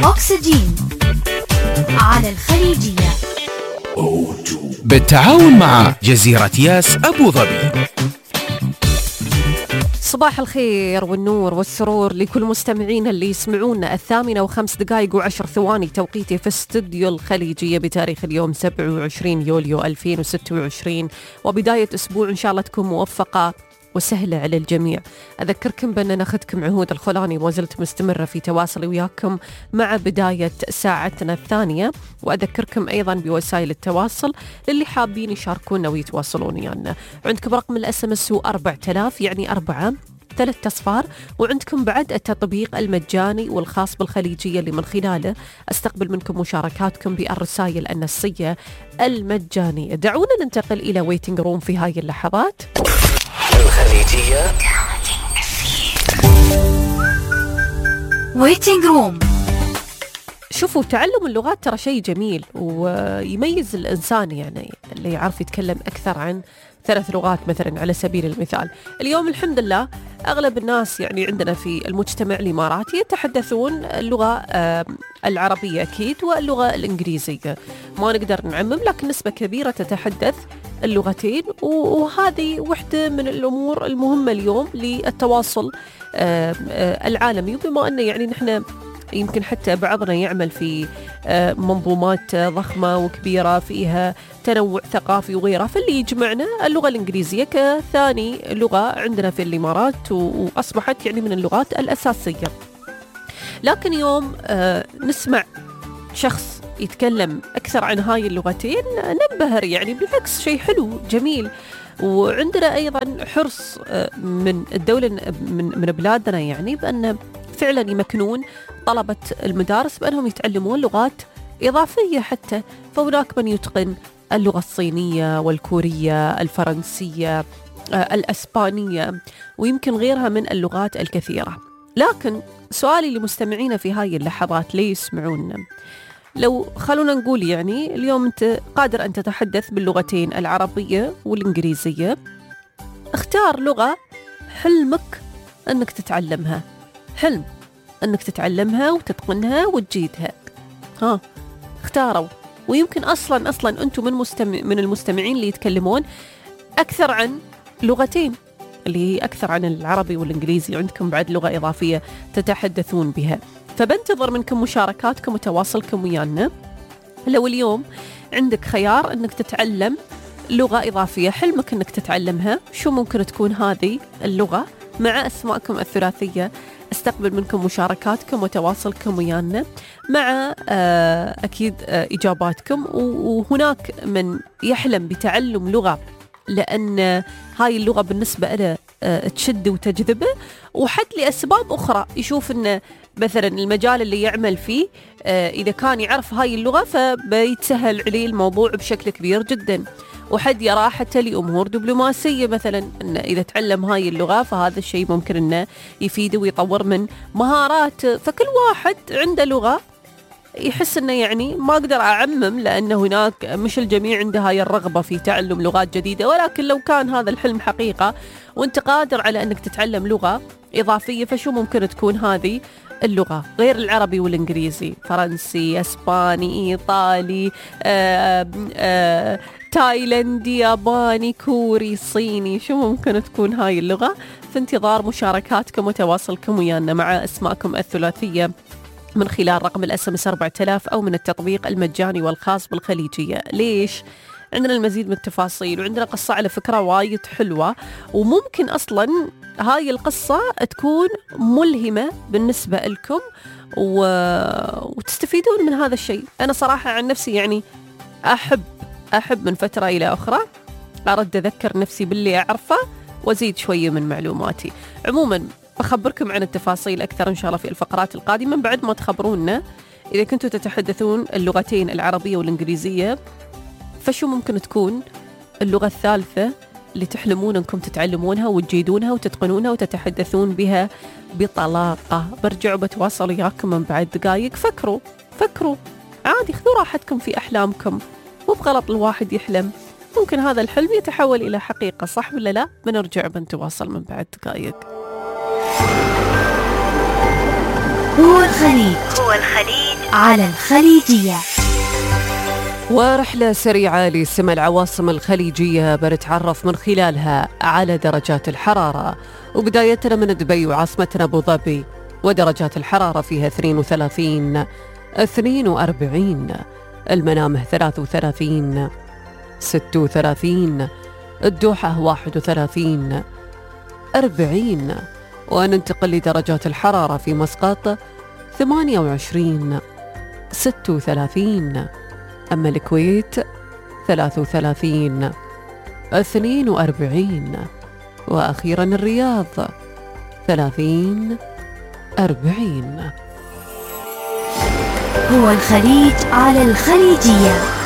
أكسجين على الخليجية بالتعاون مع جزيرة ياس أبو ظبي. صباح الخير والنور والسرور لكل مستمعين اللي يسمعونا 8:05 توقيتي في استوديو الخليجية بتاريخ اليوم 27 يوليو 2026، وبداية أسبوع إن شاء الله تكون موفقة وسهلة على الجميع. أذكركم بأننا أخذكم عهود الخولاني وزلت مستمرة في تواصلي وياكم مع بداية ساعتنا الثانية، وأذكركم أيضا بوسائل التواصل للي حابين يشاركونا ويتواصلون ويانا. عندكم رقم الSMS 4000 يعني 4 3 أصفار، وعندكم بعد التطبيق المجاني والخاص بالخليجية اللي من خلاله أستقبل منكم مشاركاتكم بالرسائل النصية المجانية. دعونا ننتقل إلى ويتنج روم في هاي اللحظات. الخليجية ويتنج روم. شوفوا، تعلم اللغات ترى شيء جميل ويميز الإنسان، يعني اللي يعرف يتكلم أكثر عن 3 لغات مثلا على سبيل المثال. اليوم الحمد لله أغلب الناس يعني عندنا في المجتمع الإماراتي يتحدثون اللغة العربية أكيد واللغة الإنجليزية، ما نقدر نعمم، لكن نسبة كبيرة تتحدث اللغتين، وهذه واحدة من الأمور المهمة اليوم للتواصل العالمي. وبما أنه يعني نحن يمكن حتى بعضنا يعمل في منظومات ضخمة وكبيرة فيها تنوع ثقافي وغيرها، فاللي يجمعنا اللغة الإنجليزية كثاني لغة عندنا في الإمارات، وأصبحت يعني من اللغات الأساسية. لكن يوم نسمع شخص يتكلم أكثر عن هاي اللغتين ننبهر، يعني بالعكس شيء حلو جميل. وعندنا أيضا حرص من الدولة من بلادنا يعني بأن فعلا يمكنون طلبة المدارس بأنهم يتعلمون لغات إضافية حتى، فهناك من يتقن اللغة الصينية والكورية الفرنسية الأسبانية ويمكن غيرها من اللغات الكثيرة. لكن سؤالي لمستمعينا في هاي اللحظات ليه يسمعونا، لو خلونا نقول يعني اليوم أنت قادر أن تتحدث باللغتين العربية والإنجليزية، اختار لغة حلمك أنك تتعلمها، حلم أنك تتعلمها وتتقنها وتجيدها. اختاروا. ويمكن أصلا أنتم من المستمعين اللي يتكلمون أكثر عن لغتين، اللي هي أكثر عن العربي والإنجليزي، عندكم بعد لغة إضافية تتحدثون بها. فبنتظر منكم مشاركاتكم وتواصلكم ويانا. لو اليوم عندك خيار أنك تتعلم لغة إضافية حلمك أنك تتعلمها، شو ممكن تكون هذه اللغة؟ مع أسماءكم الثلاثية استقبل منكم مشاركاتكم وتواصلكم ويانا مع أكيد إجاباتكم. وهناك من يحلم بتعلم لغة لأن هاي اللغة بالنسبة له تشد وتجذبه، وحد لأسباب أخرى يشوف أن مثلا المجال اللي يعمل فيه إذا كان يعرف هاي اللغة فبيتسهل عليه الموضوع بشكل كبير جدا. وحد يراه حتى لأمور دبلوماسية، مثلا إن إذا تعلم هاي اللغة فهذا الشيء ممكن إنه يفيده ويطور من مهارات. فكل واحد عنده لغة يحس إنه يعني ما أقدر أعمم، لأن هناك مش الجميع عنده هاي الرغبة في تعلم لغات جديدة. ولكن لو كان هذا الحلم حقيقة وأنت قادر على أنك تتعلم لغة إضافية، فشو ممكن تكون هذه اللغة غير العربي والإنجليزي؟ فرنسي، أسباني، إيطالي، تايلندي، ياباني، كوري، صيني، شو ممكن تكون هاي اللغة؟ في انتظار مشاركاتكم وتواصلكم ويانا مع اسماءكم الثلاثية من خلال رقم الSMS 4000 أو من التطبيق المجاني والخاص بالخليجية. ليش؟ عندنا المزيد من التفاصيل، وعندنا قصة على فكرة وايد حلوة، وممكن أصلا هاي القصة تكون ملهمة بالنسبة لكم وتستفيدون من هذا الشيء. أنا صراحة عن نفسي يعني أحب من فترة إلى أخرى أرد أذكر نفسي باللي أعرفه وأزيد شوية من معلوماتي. عموما بخبركم عن التفاصيل أكثر إن شاء الله في الفقرات القادمة، من بعد ما تخبرونا إذا كنتوا تتحدثون اللغتين العربية والإنجليزية، فشو ممكن تكون اللغة الثالثة اللي تحلمون أنكم تتعلمونها وتجيدونها وتتقنونها وتتحدثون بها بطلاقة. برجع وبتواصل وياكم من بعد دقايق. فكروا عادي، خذوا راحتكم في أحلامكم، مو بغلط الواحد يحلم، ممكن هذا الحلم يتحول إلى حقيقة، صح ولا لا؟ بنرجع بنتواصل من بعد دقايق. هو الخليج على الخليجية. ورحلة سريعة لسمى العواصم الخليجية بنتعرف من خلالها على درجات الحرارة، وبدايتنا من دبي وعاصمتنا أبو ظبي، ودرجات الحرارة فيها 32 42، المنامه 33 36، الدوحة 31 40، وننتقل لدرجات الحرارة في مسقط 28 36، أما الكويت 33 42، وأخيرا الرياض 30 40. هو الخليج على الخليجية.